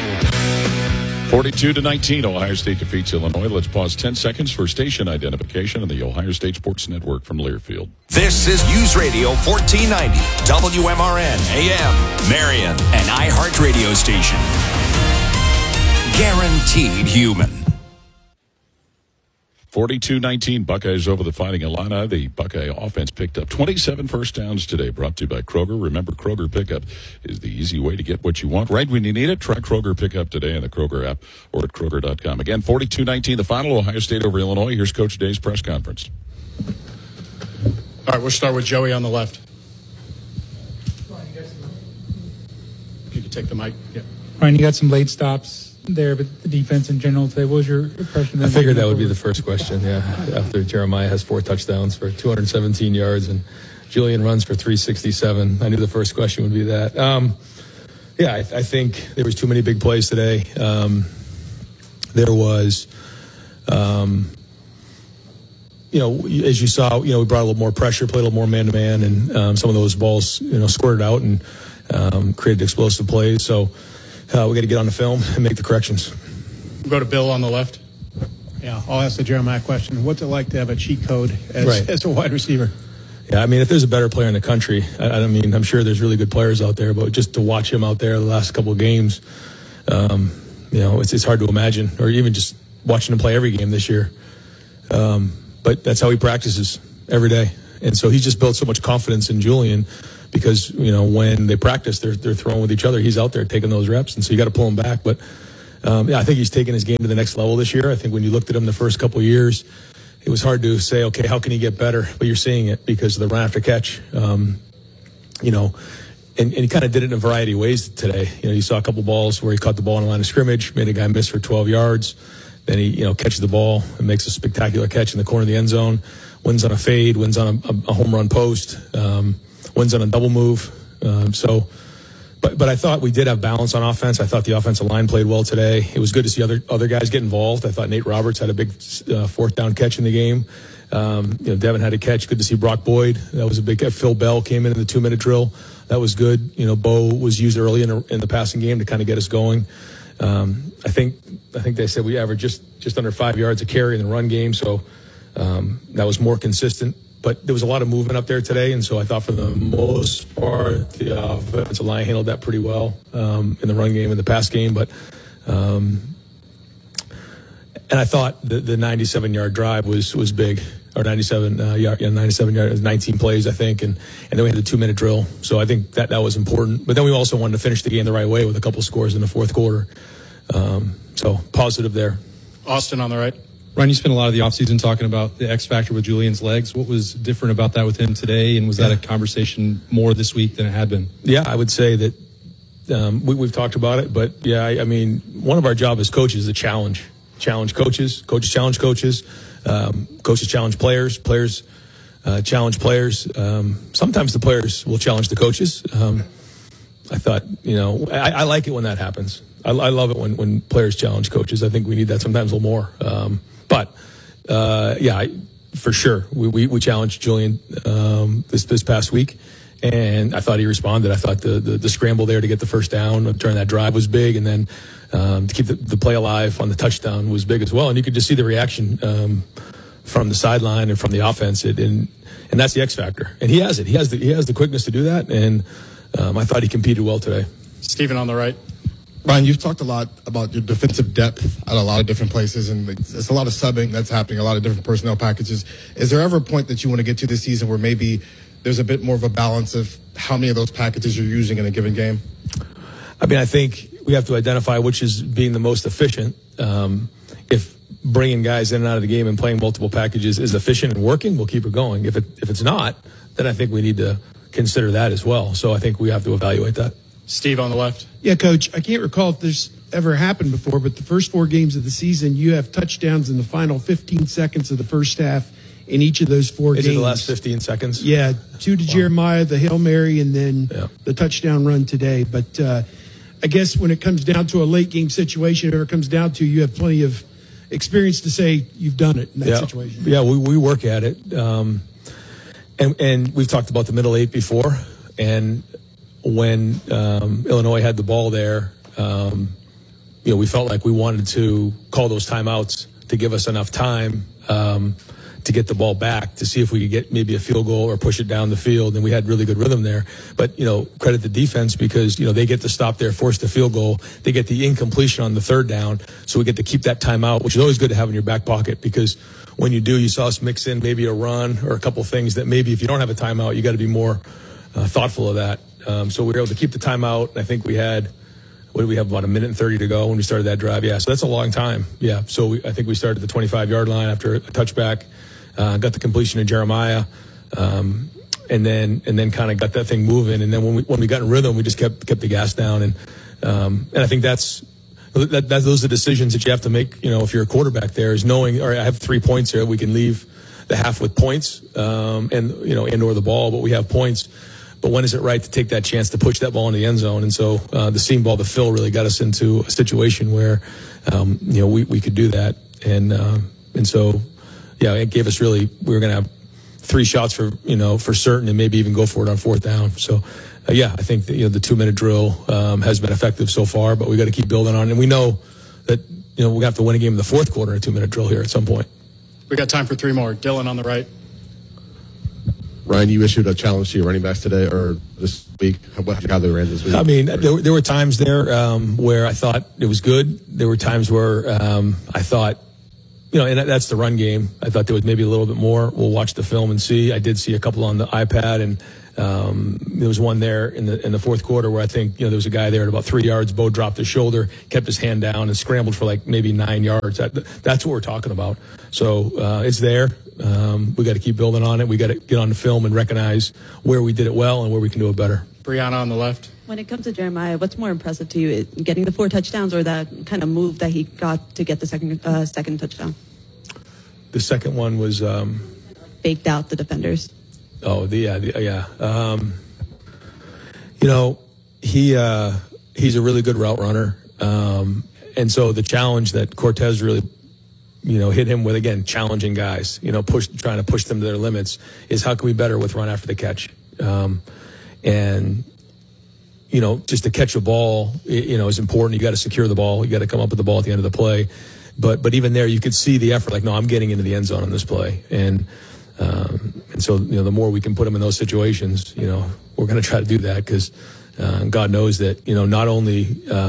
42-19, Ohio State defeats Illinois. Let's pause 10 seconds for station identification on the Ohio State Sports Network from Learfield. This is News Radio 1490, WMRN, AM, Marion, an iHeart radio station. Guaranteed human. 42-19, Buckeyes over the Fighting Illini. The Buckeye offense picked up 27 first downs today, brought to you by Kroger. Remember, Kroger Pickup is the easy way to get what you want right when you need it. Try Kroger Pickup today in the Kroger app or at Kroger.com. Again, 42-19, the final, Ohio State over Illinois. Here's Coach Day's press conference. All right, we'll start with Joey on the left. You can take the mic. Yeah. Ryan, you got some late stops there, but the defense in general today, what was your impression? I figured that would be the first question, yeah. After Jeremiah has 4 touchdowns for 217 yards and Julian runs for 367. I knew the first question would be that. I think there was too many big plays today. There was, as you saw, we brought a little more pressure, played a little more man-to-man, and some of those balls, squirted out and created explosive plays. So we got to get on the film and make the corrections. We'll go to Bill on the left. Yeah, I'll ask the Jeremiah question. What's it like to have a cheat code as a wide receiver? Yeah, I mean, if there's a better player in the country, I'm sure there's really good players out there, but just to watch him out there the last couple of games, it's hard to imagine, or even just watching him play every game this year. But that's how he practices every day. And so he's just built so much confidence in Julian because, when they practice, they're throwing with each other. He's out there taking those reps, and so you got to pull him back. But, I think he's taken his game to the next level this year. I think when you looked at him the first couple of years, it was hard to say, okay, how can he get better? But you're seeing it because of the run after catch, and he kind of did it in a variety of ways today. You saw a couple balls where he caught the ball on the line of scrimmage, made a guy miss for 12 yards. Then he, catches the ball and makes a spectacular catch in the corner of the end zone, wins on a fade, wins on a home run post, wins on a double move. But I thought we did have balance on offense. I thought the offensive line played well today. It was good to see other guys get involved. I thought Nate Roberts had a big fourth down catch in the game. Devin had a catch. Good to see Brock Boyd. That was a big catch. Phil Bell came in the 2-minute drill. That was good. Bo was used early in the passing game to kind of get us going. I think they said we averaged just under 5 yards a carry in the run game, so that was more consistent. But there was a lot of movement up there today, and so I thought for the most part the offensive line handled that pretty well in the run game and the pass game. But and I thought the 97-yard drive was big, or 97 yards, 19 plays, I think, and then we had the 2-minute drill. So I think that was important. But then we also wanted to finish the game the right way with a couple scores in the fourth quarter. So positive there. Austin on the right. Ryan, you spent a lot of the offseason talking about the X factor with Julian's legs. What was different about that with him today, and was that a conversation more this week than it had been? Yeah, I would say that we've talked about it, but I mean, one of our job as coaches is to challenge coaches challenge coaches, coaches challenge players challenge players. Sometimes the players will challenge the coaches. I thought, I like it when that happens. I love it when players challenge coaches. I think we need that sometimes a little more. But for sure, we challenged Julian this past week, and I thought he responded. I thought the scramble there to get the first down during that drive was big, and then to keep the play alive on the touchdown was big as well. And you could just see the reaction from the sideline and from the offense, and that's the X factor. And he has it. He has the quickness to do that, and I thought he competed well today. Stephen on the right. Ryan, you've talked a lot about your defensive depth at a lot of different places, and it's a lot of subbing that's happening, a lot of different personnel packages. Is there ever a point that you want to get to this season where maybe there's a bit more of a balance of how many of those packages you're using in a given game? I mean, I think we have to identify which is being the most efficient. If bringing guys in and out of the game and playing multiple packages is efficient and working, we'll keep it going. If it's not, then I think we need to consider that as well. So I think we have to evaluate that. Steve on the left. Yeah, Coach, I can't recall if this ever happened before, but the first 4 games of the season, you have touchdowns in the final 15 seconds of the first half in each of those 4 games. Is it the last 15 seconds? Yeah, 2 to Jeremiah, the Hail Mary, and then the touchdown run today. But I guess when it comes down to a late game situation, or it comes down to, you have plenty of experience to say you've done it in that situation. Yeah, we work at it. And we've talked about the middle 8 before, and when Illinois had the ball there, we felt like we wanted to call those timeouts to give us enough time to get the ball back, to see if we could get maybe a field goal or push it down the field. And we had really good rhythm there. But, credit the defense because, they get to stop there, force the field goal. They get the incompletion on the 3rd down. So we get to keep that timeout, which is always good to have in your back pocket because when you do, you saw us mix in maybe a run or a couple things that maybe if you don't have a timeout, you got to be more thoughtful of that. So we were able to keep the timeout. And I think we had, about 1 minute and 30 to go when we started that drive. Yeah, so that's a long time. Yeah, so I think we started at the 25-yard line after a touchback, got the completion to Jeremiah, and then kind of got that thing moving. And then when we got in rhythm, we just kept the gas down. And I think those are decisions that you have to make. If you're a quarterback, there is knowing, all right, I have 3 points here. We can leave the half with points, and or the ball, but we have points. But when is it right to take that chance to push that ball in the end zone? And so the seam ball to Phil really got us into a situation where we could do that, and so it gave us we were going to have 3 shots for certain, and maybe even go for it on 4th down. So I think that, the 2-minute drill has been effective so far, but we got to keep building on it. And we know that we're going to have to win a game in the 4th quarter in a 2-minute drill here at some point. We got time for 3 more. Dylan on the right. Ryan, you issued a challenge to your running backs today or this week. How they ran this week? I mean, there were times there where I thought it was good. There were times where I thought, and that's the run game. I thought there was maybe a little bit more. We'll watch the film and see. I did see a couple on the iPad, and there was one there in the 4th quarter where I think there was a guy there at about 3 yards. Bo dropped his shoulder, kept his hand down, and scrambled for maybe 9 yards. That's what we're talking about. So it's there. We got to keep building on it. We got to get on the film and recognize where we did it well and where we can do it better. Brianna on the left. When it comes to Jeremiah, what's more impressive to you, getting the 4 touchdowns or that kind of move that he got to get the second touchdown? The second one was baked out the defenders. Oh, yeah. He's a really good route runner, and so the challenge that Cortez really, hit him with, again, challenging guys, trying to push them to their limits, is how can we better with run after the catch, and just to catch a ball, is important. You got to secure the ball. You got to come up with the ball at the end of the play, but even there, you could see the effort. No, I'm getting into the end zone on this play, and so, the more we can put him in those situations, we're going to try to do that because God knows that, not only,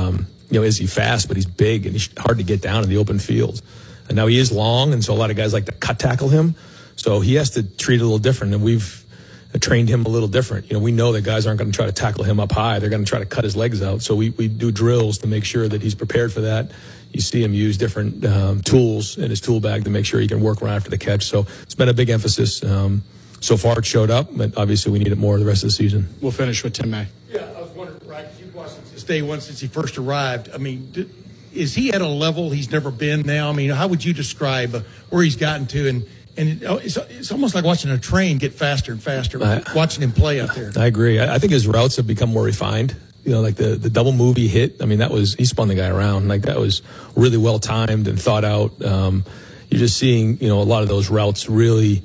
is he fast, but he's big and he's hard to get down in the open field. And now he is long, and so a lot of guys like to cut tackle him. So he has to treat it a little different, and we've trained him a little different. We know that guys aren't going to try to tackle him up high. They're going to try to cut his legs out. So we do drills to make sure that he's prepared for that. You see him use different tools in his tool bag to make sure he can work right after the catch. So it's been a big emphasis. So far it showed up, but obviously we need it more the rest of the season. We'll finish with Tim May. Yeah, I was wondering, right, you've watched this day one since he first arrived. I mean, is he at a level he's never been now? I mean, how would you describe where he's gotten to? And it's almost like watching a train get faster and faster, watching him play out there. I agree. I think his routes have become more refined. Like the double move he hit. I mean, he spun the guy around. That was really well timed and thought out. You're just seeing, a lot of those routes really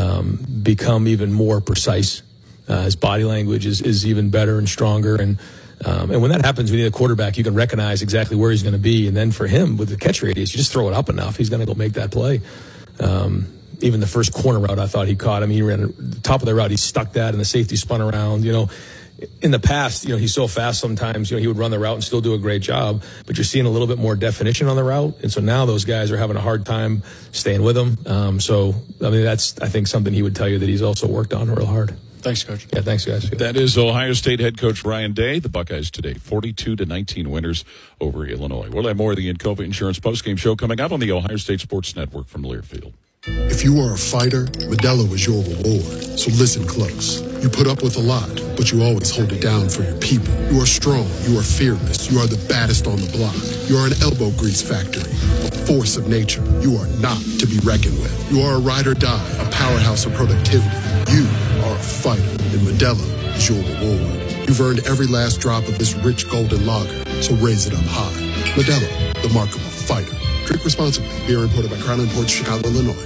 become even more precise. His body language is even better and stronger. And when that happens, we need a quarterback you can recognize exactly where he's going to be. And then for him, with the catch radius, you just throw it up enough, he's going to go make that play. Even the first corner route I thought he caught. I mean, he ran the top of the route. He stuck that, and the safety spun around. In the past, he's so fast sometimes, he would run the route and still do a great job, but you're seeing a little bit more definition on the route. And so now those guys are having a hard time staying with him. So, I mean, that's, I think, something he would tell you that he's also worked on real hard. Thanks, Coach. Yeah, thanks, guys. That is Ohio State head coach Ryan Day. The Buckeyes today, 42-19 winners over Illinois. We'll have more of the Encova Insurance postgame show coming up on the Ohio State Sports Network from Learfield. If you are a fighter, Modelo is your reward. So listen close. You put up with a lot, but you always hold it down for your people. You are strong. You are fearless. You are the baddest on the block. You are an elbow grease factory, a force of nature. You are not to be reckoned with. You are a ride or die, a powerhouse of productivity. You are a fighter, and Modelo is your reward. You've earned every last drop of this rich golden lager, so raise it up high. Modelo, the mark of a fighter. Drink responsibly. Beer imported by Crown Imports, Chicago, Illinois.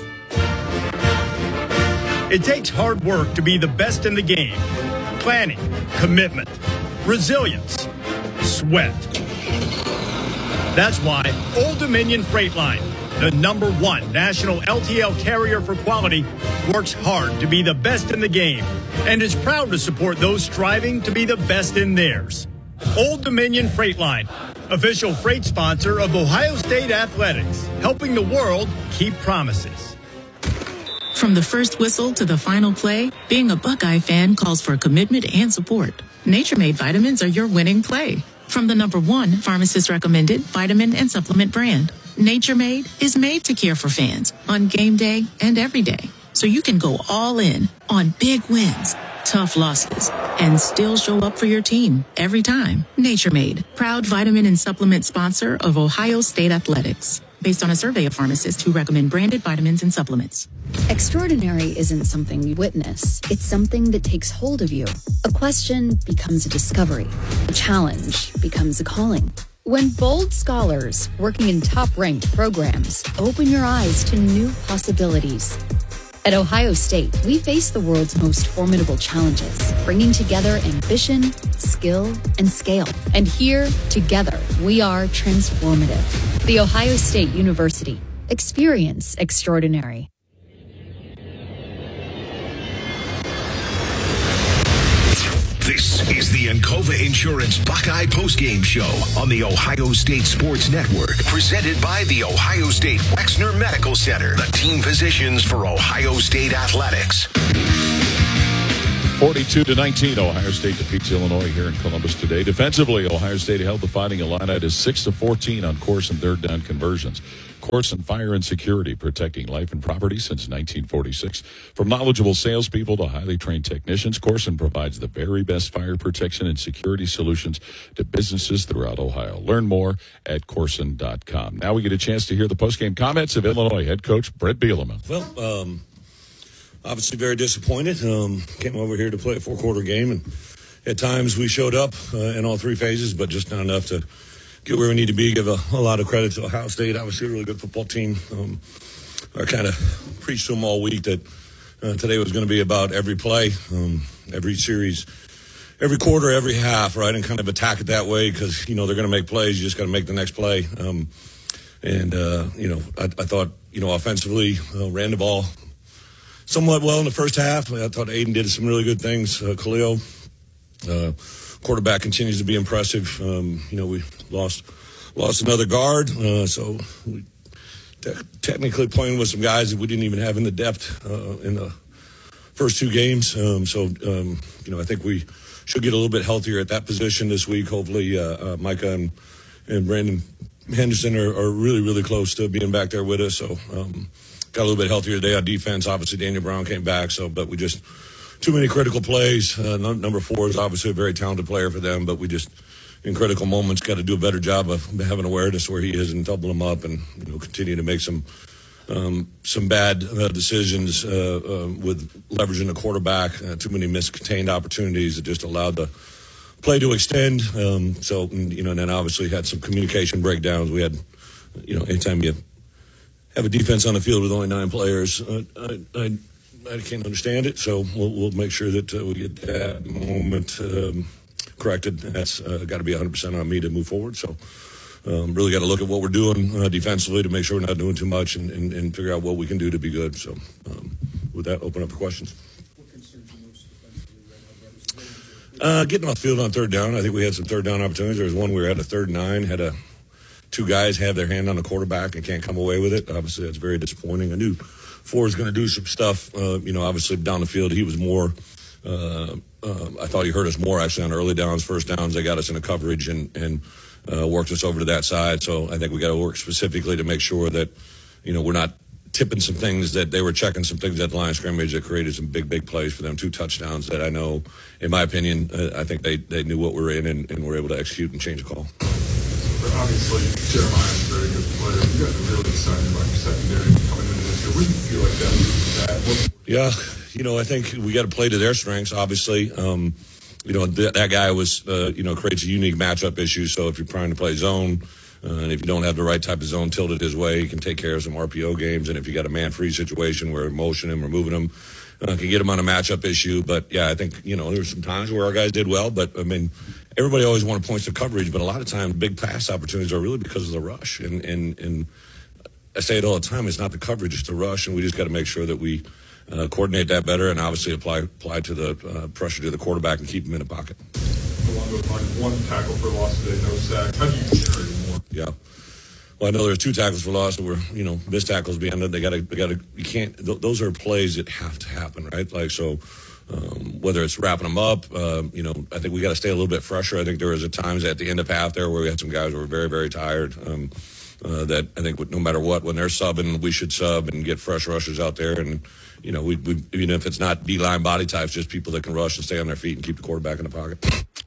It takes hard work to be the best in the game. Planning, commitment, resilience, sweat. That's why Old Dominion Freight Line, the #1 national LTL carrier for quality, works hard to be the best in the game and is proud to support those striving to be the best in theirs. Old Dominion Freight Line, official freight sponsor of Ohio State Athletics, helping the world keep promises. From the first whistle to the final play, being a Buckeye fan calls for commitment and support. Nature Made vitamins are your winning play. From the #1 pharmacist recommended vitamin and supplement brand, Nature Made is made to care for fans on game day and every day. So you can go all in on big wins, tough losses, and still show up for your team every time. Nature Made, proud vitamin and supplement sponsor of Ohio State Athletics. based on a survey of pharmacists who recommend branded vitamins and supplements. Extraordinary isn't something you witness. It's something that takes hold of you. A question becomes a discovery. A challenge becomes a calling. When bold scholars working in top-ranked programs open your eyes to new possibilities. At Ohio State, we face the world's most formidable challenges, bringing together ambition, skill, and scale. And here, together, we are transformative. The Ohio State University. Experience extraordinary. This is the Encova Insurance Buckeye Postgame Show on the Ohio State Sports Network, presented by the Ohio State Wexner Medical Center, the team physicians for Ohio State Athletics. 42-19, Ohio State defeats Illinois here in Columbus today. Defensively, Ohio State held the Fighting Illini to 6-14 on course and third down conversions. Course and fire and security, protecting life and property since 1946. From knowledgeable salespeople to highly trained technicians, Corson provides the very best fire protection and security solutions to businesses throughout Ohio. Learn more at Corson.com. Now we get a chance to hear the postgame comments of Illinois head coach Brett Bielema. Well, obviously very disappointed. Came over here to play a four-quarter game, and at times we showed up in all three phases, but just not enough to get where we need to be. Give a lot of credit to Ohio State. Obviously a really good football team. I kind of preached to them all week that today was going to be about every play, every series, every quarter, every half, right, and kind of attack it that way because, they're going to make plays. You just got to make the next play. I thought, offensively, ran the ball somewhat well in the first half. I thought Aiden did some really good things. Khalil, quarterback, continues to be impressive. We lost another guard, so we technically playing with some guys that we didn't even have in the depth in the first two games. I think we should get a little bit healthier at that position this week. Hopefully, Micah and Brandon Henderson are really, really close to being back there with us. So got a little bit healthier today on defense. Obviously, Daniel Brown came back, but we just too many critical plays. Number 4 is obviously a very talented player for them, but we just in critical moments got to do a better job of having awareness where he is and double him up and continue to make some bad decisions with leveraging the quarterback. Too many miscontained opportunities that just allowed the play to extend. And then obviously had some communication breakdowns. We had, anytime you have a defense on the field with only 9 players, I can't understand it. So we'll make sure that we get that moment corrected. That's got to be 100% on me to move forward. So really got to look at what we're doing defensively to make sure we're not doing too much and figure out what we can do to be good. So with that, open up for questions. Getting off the field on third down. I think we had some third down opportunities. There was one where we had a 3rd and 9, had 2 guys have their hand on the quarterback and can't come away with it. Obviously, that's very disappointing. I knew Ford was going to do some stuff, obviously down the field. He was more, I thought he hurt us more actually on early downs, first downs. They got us into coverage and worked us over to that side. So I think we got to work specifically to make sure that, we're not tipping some things that they were checking some things at the line of scrimmage that created some big plays for them. 2 touchdowns that I know, in my opinion, I think they knew what we were in and were able to execute and change the call. Obviously, Jeremiah's a very good player. You guys are really excited about your secondary coming into this year. Where do you feel like that? Yeah, I think we got to play to their strengths, obviously. That guy was, creates a unique matchup issue. So if you're trying to play zone, and if you don't have the right type of zone tilted his way, you can take care of some RPO games. And if you got a man-free situation where motion him or moving him, can get him on a matchup issue. But, yeah, I think, there's some times where our guys did well. But, everybody always wants points to coverage. But a lot of times big pass opportunities are really because of the rush. And I say it all the time, it's not the coverage, it's the rush. And we just got to make sure that we coordinate that better and obviously apply to the pressure to the quarterback and keep him in the pocket. Along those lines, 1 tackle for loss today, no sack. How do you carry more? Yeah. Well, I know there's 2 tackles for loss that were, missed tackles behind it. They got to, you can't, those are plays that have to happen, right? Whether it's wrapping them up, I think we got to stay a little bit fresher. I think there was times at the end of half there where we had some guys who were very, very tired. That I think no matter what, when they're subbing, we should sub and get fresh rushers out there. And, we even if it's not D-line body types, just people that can rush and stay on their feet and keep the quarterback in the pocket.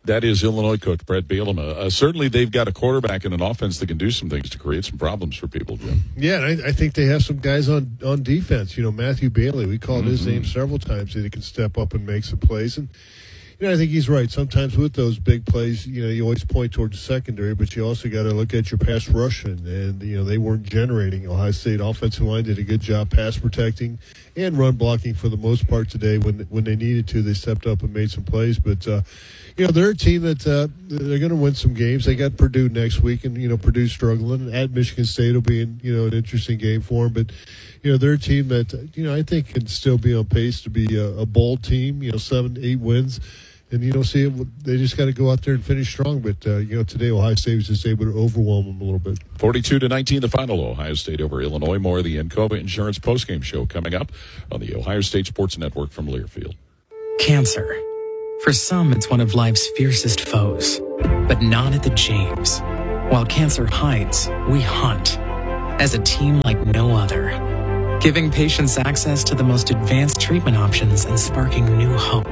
That is Illinois coach Brett Bielema. Certainly they've got a quarterback and an offense that can do some things to create some problems for people, Jim. Yeah, and I think they have some guys on defense. Matthew Bailey, we called his name several times, that he can step up and make some plays. And, I think he's right. Sometimes with those big plays, you always point towards the secondary, but you also got to look at your pass rush. And they weren't generating. Ohio State offensive line did a good job pass protecting and run blocking for the most part today. When they needed to, they stepped up and made some plays. But, they're a team that they're going to win some games. They got Purdue next week, and, Purdue's struggling. At Michigan State will be, an interesting game for them. But, they're a team that, I think can still be on pace to be a bowl team, 7-8 wins. And, they just got to go out there and finish strong. But, today Ohio State was just able to overwhelm them a little bit. 42-19, the final. Ohio State over Illinois. More of the Encova Insurance postgame show coming up on the Ohio State Sports Network from Learfield. Cancer. For some, it's one of life's fiercest foes, but not at the James. While cancer hides, we hunt as a team like no other, giving patients access to the most advanced treatment options and sparking new hope.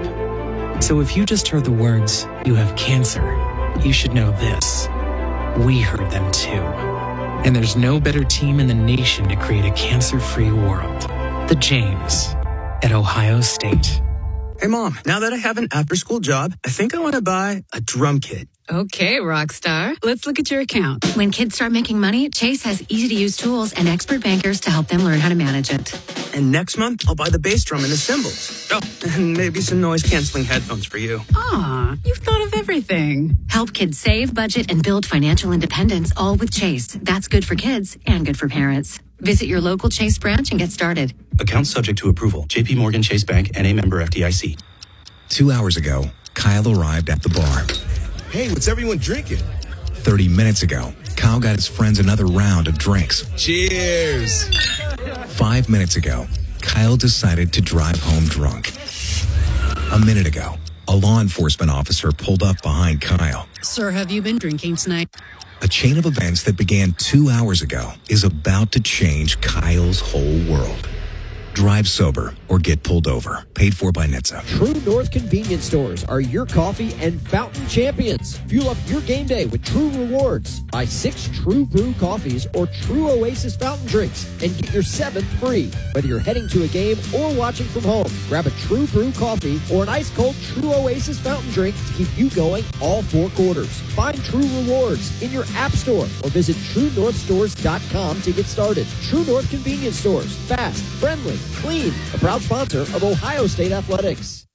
So if you just heard the words, "You have cancer," you should know this. We heard them too. And there's no better team in the nation to create a cancer-free world. The James at Ohio State. Hey, Mom, now that I have an after-school job, I think I want to buy a drum kit. Okay, Rockstar. Let's look at your account. When kids start making money, Chase has easy-to-use tools and expert bankers to help them learn how to manage it. And next month, I'll buy the bass drum and the cymbals. Oh, and maybe some noise-canceling headphones for you. Aw, you've thought of everything. Help kids save, budget, and build financial independence, all with Chase. That's good for kids and good for parents. Visit your local Chase branch and get started. Account subject to approval. J.P. Morgan Chase Bank, N.A. member FDIC. 2 hours ago, Kyle arrived at the bar. Hey, what's everyone drinking? 30 minutes ago, Kyle got his friends another round of drinks. Cheers! 5 minutes ago, Kyle decided to drive home drunk. A minute ago, a law enforcement officer pulled up behind Kyle. Sir, have you been drinking tonight? A chain of events that began 2 hours ago is about to change Kyle's whole world. Drive sober or get pulled over. Paid for by NHTSA. True North Convenience Stores are your coffee and fountain champions. Fuel up your game day with True Rewards. Buy 6 True Brew coffees or True Oasis fountain drinks and get your 7th free. Whether you're heading to a game or watching from home, grab a True Brew coffee or an ice-cold True Oasis fountain drink to keep you going all 4 quarters. Find True Rewards in your app store or visit TrueNorthStores.com to get started. True North Convenience Stores. Fast, friendly, clean. A proud sponsor of Ohio State Athletics.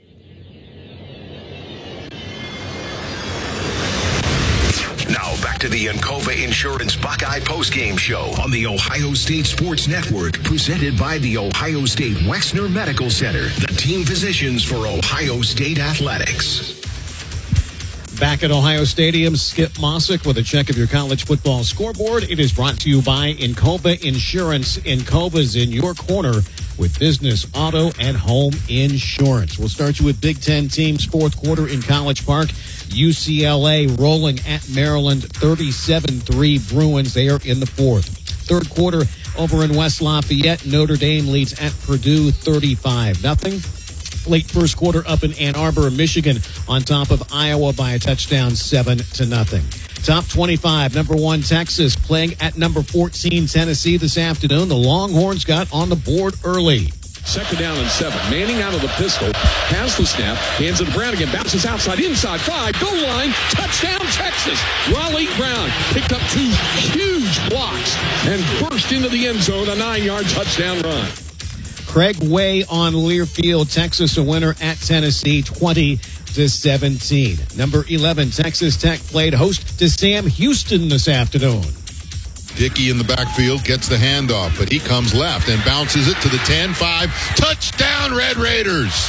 Now back to the Encova Insurance Buckeye postgame show on the Ohio State Sports Network, presented by the Ohio State Wexner Medical Center, the team physicians for Ohio State Athletics. Back at Ohio Stadium, Skip Mossick with a check of your college football scoreboard. It is brought to you by Encova Insurance. Encova's in your corner with business, auto, and home insurance. We'll start you with Big Ten teams, fourth quarter in College Park. UCLA rolling at Maryland, 37-3 Bruins. They are in the fourth. Third quarter over in West Lafayette, Notre Dame leads at Purdue 35-0. Late first quarter up in Ann Arbor, Michigan, on top of Iowa by a touchdown, 7-0. Top 25, number 1 Texas playing at number 14 Tennessee this afternoon. The Longhorns got on the board early. Second down and 7. Manning out of the pistol, has the snap, hands it to Brannigan, bounces outside, inside 5, goal line, touchdown Texas. Raleigh Brown picked up 2 huge blocks and burst into the end zone, a 9-yard touchdown run. Craig Way on Learfield, Texas, a winner at Tennessee, 20-17. Number 11, Texas Tech played host to Sam Houston this afternoon. Dickey in the backfield gets the handoff, but he comes left and bounces it to the 10-5. Touchdown, Red Raiders!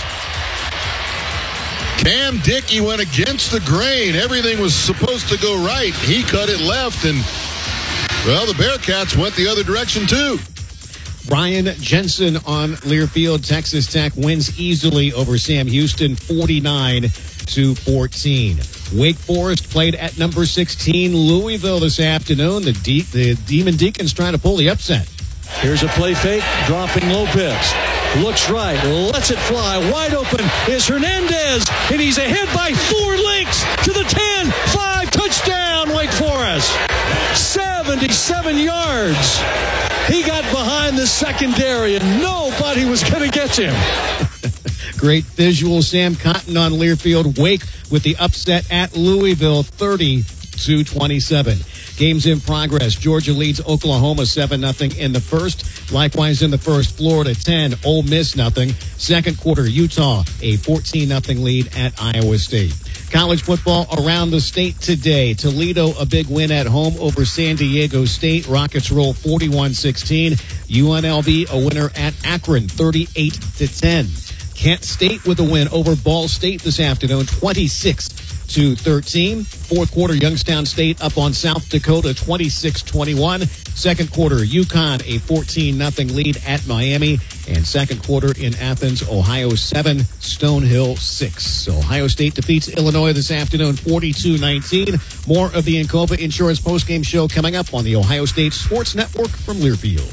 Cam Dickey went against the grain. Everything was supposed to go right. He cut it left, and, well, the Bearcats went the other direction, too. Ryan Jensen on Learfield. Texas Tech wins easily over Sam Houston, 49-14. Wake Forest played at number 16 Louisville this afternoon. The Demon Deacons trying to pull the upset. Here's a play fake, dropping Lopez. looks right, lets it fly. Wide open is Hernandez, and he's ahead by 4 lengths to the 10, 5, touchdown, Wake Forest. 77 yards. He got behind the secondary, and nobody was going to get him. Great visual. Sam Cotton on Learfield. Wake with the upset at Louisville, 30-27. Games in progress. Georgia leads Oklahoma 7-0 in the first. Likewise in the first, Florida 10, Ole Miss nothing. Second quarter, Utah a 14-0 lead at Iowa State. College football around the state today. Toledo a big win at home over San Diego State. Rockets roll 41-16. UNLV a winner at Akron 38-10. Kent State with a win over Ball State this afternoon, 26-13. Fourth quarter, Youngstown State up on South Dakota, 26-21. Second quarter, UConn a 14-0 lead at Miami. And second quarter in Athens, Ohio 7, Stonehill 6. Ohio State defeats Illinois this afternoon, 42-19. More of the Encova Insurance postgame show coming up on the Ohio State Sports Network from Learfield.